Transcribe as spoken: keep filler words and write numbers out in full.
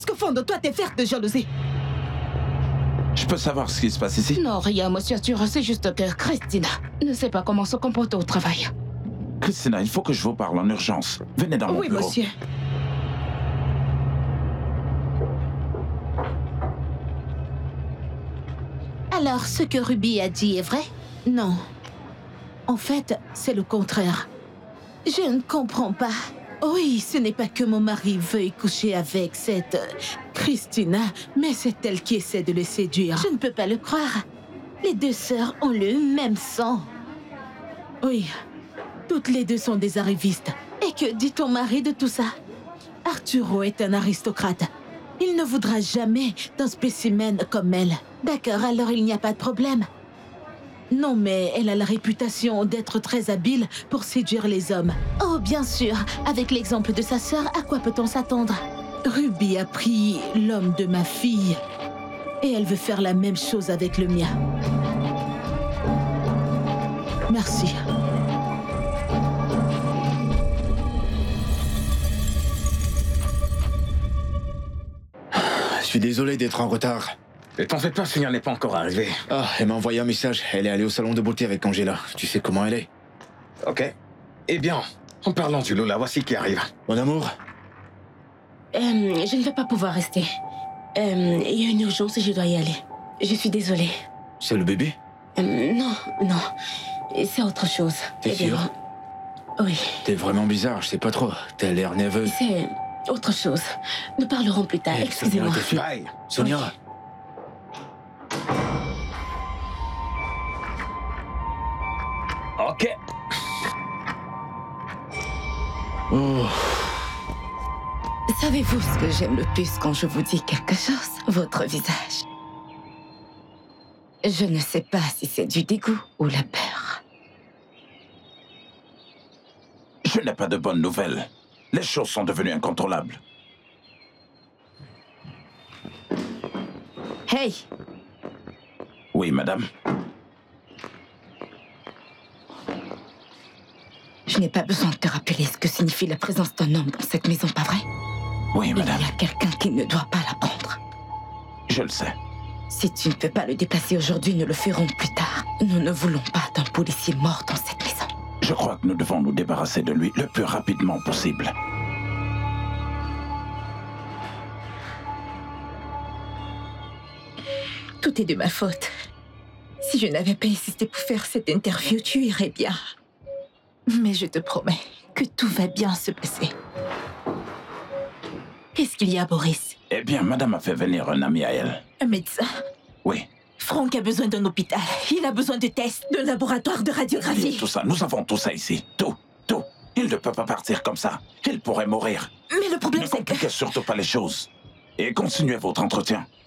Ce qu'au fond de toi t'es verte de jalousie. Je peux savoir ce qui se passe ici? Non, rien, monsieur Arthur, c'est juste que Christina ne sait pas comment se comporter au travail. Christina, il faut que je vous parle en urgence. Venez dans mon Oui, bureau. monsieur. Alors, ce que Ruby a dit est vrai? Non. En fait, c'est le contraire. Je ne comprends pas. Oui, ce n'est pas que mon mari veuille coucher avec cette euh, Christina, mais c'est elle qui essaie de le séduire. Je ne peux pas le croire. Les deux sœurs ont le même sang. Oui, toutes les deux sont des arrivistes. Et que dit ton mari de tout ça? Arturo est un aristocrate. Il ne voudra jamais d'un spécimen comme elle. D'accord, alors il n'y a pas de problème. Non, mais elle a la réputation d'être très habile pour séduire les hommes. Oh, bien sûr. Avec l'exemple de sa sœur, à quoi peut-on s'attendre? Ruby a pris l'homme de ma fille et elle veut faire la même chose avec le mien. Merci. Je suis désolé d'être en retard. Ne t'en fais pas, Sonia n'est pas encore arrivée. Ah, elle m'a envoyé un message. Elle est allée au salon de beauté avec Angela. Tu sais comment elle est. Ok. Eh bien, en parlant du Lola, voici qui arrive. Mon amour? Euh, je ne vais pas pouvoir rester. Euh, il y a une urgence et je dois y aller. Je suis désolée. C'est le bébé? Euh, non, non. C'est autre chose. T'es Eh bien, sûre? Oui. T'es vraiment bizarre, je sais pas trop. T'as l'air nerveuse. C'est autre chose. Nous parlerons plus tard. Eh, Excusez-moi. Sonia, t'es sûre? Bye. Sonia? Oui. Ok. Oh. Savez-vous ce que j'aime le plus quand je vous dis quelque chose? Votre visage. Je ne sais pas si c'est du dégoût ou la peur. Je n'ai pas de bonnes nouvelles. Les choses sont devenues incontrôlables. Hey! Oui, madame. Je n'ai pas besoin de te rappeler ce que signifie la présence d'un homme dans cette maison, pas vrai? Oui, madame. Il y a quelqu'un qui ne doit pas l'apprendre. Je le sais. Si tu ne peux pas le déplacer aujourd'hui, nous le ferons plus tard. Nous ne voulons pas d'un policier mort dans cette maison. Je crois que nous devons nous débarrasser de lui le plus rapidement possible. Tout est de ma faute. Si je n'avais pas insisté pour faire cette interview, tu irais bien. Mais je te promets que tout va bien se passer. Qu'est-ce qu'il y a, Boris? Eh bien, madame a fait venir un ami à elle. Un médecin? Oui. Franck a besoin d'un hôpital. Il a besoin de tests, d'un laboratoire de radiographie. Tout ça, nous avons tout ça ici. Tout, tout. Il ne peut pas partir comme ça. Il pourrait mourir. Mais le problème, Ne c'est que... compliquez surtout pas les choses. Et continuez votre entretien.